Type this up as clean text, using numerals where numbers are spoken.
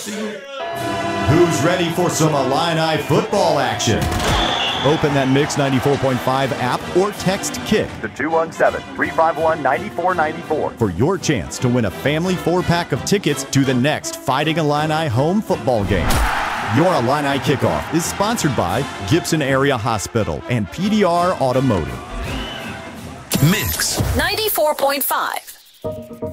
Who's ready for some Illini football action? Open that Mix 94.5 app or text KICK to 217-351-9494 for your chance to win a family 4-pack of tickets to the next Fighting Illini home football game. Your Illini Kickoff is sponsored by Gibson Area Hospital and PDR Automotive. Mix 94.5.